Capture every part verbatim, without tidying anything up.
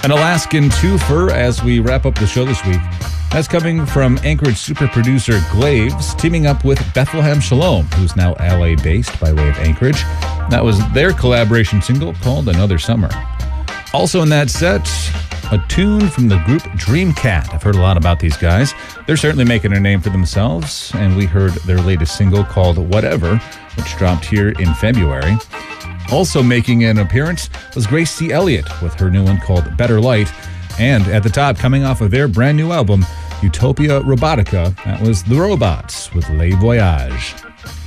An Alaskan twofer as we wrap up the show this week. That's coming from Anchorage super producer Glaves, teaming up with Bethlehem Shalom, who's now L A-based by way of Anchorage. That was their collaboration single called Another Summer. Also in that set, a tune from the group Dreamcat. I've heard a lot about these guys. They're certainly making a name for themselves, and we heard their latest single called Whatever, which dropped here in February. Also making an appearance was Grace C. Elliott with her new one called Better Light. And at the top, coming off of their brand new album, Utopia Robotica, that was The Robots with Les Voyages.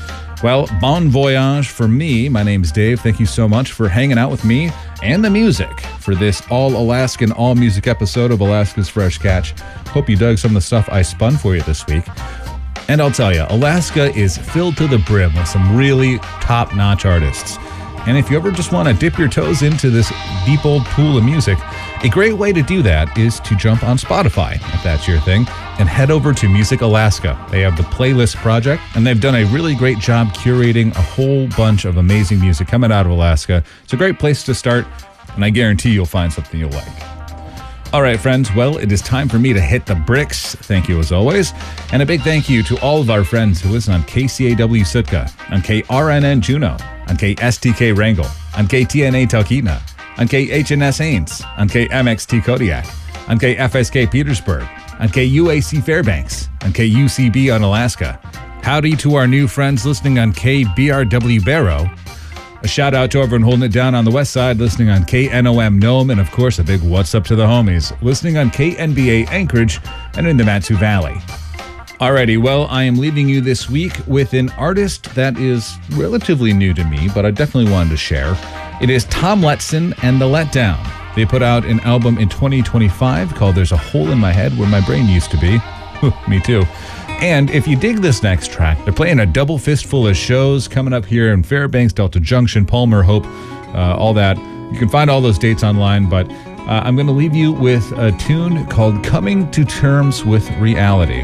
Well, bon voyage for me. My name's Dave. Thank you so much for hanging out with me and the music for this all-Alaskan, all-music episode of Alaska's Fresh Catch. Hope you dug some of the stuff I spun for you this week. And I'll tell you, Alaska is filled to the brim with some really top-notch artists. And if you ever just want to dip your toes into this deep old pool of music, a great way to do that is to jump on Spotify, if that's your thing, and head over to Music Alaska. They have the Playlist Project, and they've done a really great job curating a whole bunch of amazing music coming out of Alaska. It's a great place to start, and I guarantee you'll find something you'll like. All right, friends, well, it is time for me to hit the bricks. Thank you, as always. And a big thank you to all of our friends who listen on K C A W Sitka, on K R N N Juneau, on K S T K Wrangell, on K T N A Talkeetna, on K H N S Ames, on K M X T Kodiak, on K F S K Petersburg, on K U A C Fairbanks, on K U C B on Alaska. Howdy to our new friends listening on K B R W Barrow. A shout out to everyone holding it down on the west side, listening on K N O M Nome, and of course a big what's up to the homies, listening on K N B A Anchorage and in the Matsu Valley. Alrighty, well, I am leaving you this week with an artist that is relatively new to me, but I definitely wanted to share. It is Tom Letson and The Letdown. They put out an album in twenty twenty-five called There's a Hole in My Head Where My Brain Used to Be. Me too. And if you dig this next track, they're playing a double fistful of shows coming up here in Fairbanks, Delta Junction, Palmer, Hope, uh, all that. You can find all those dates online, but uh, I'm going to leave you with a tune called Coming to Terms with Reality,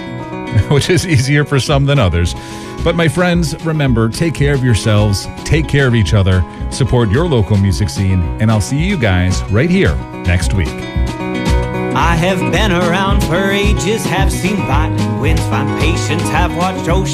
which is easier for some than others. But my friends, remember, take care of yourselves, take care of each other, support your local music scene, and I'll see you guys right here next week. I have been around for ages, have seen violent winds, fine patience, have watched oceans.